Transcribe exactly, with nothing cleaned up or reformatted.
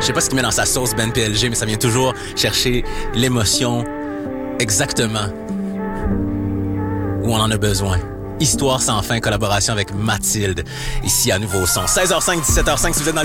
Je sais pas ce qu'il met dans sa sauce Ben P L G, mais ça vient toujours chercher l'émotion exactement où on en a besoin. Histoire sans fin, collaboration avec Mathilde. Ici à Nouveau Son. seize heures cinq, dix-sept heures cinq, si vous êtes dans les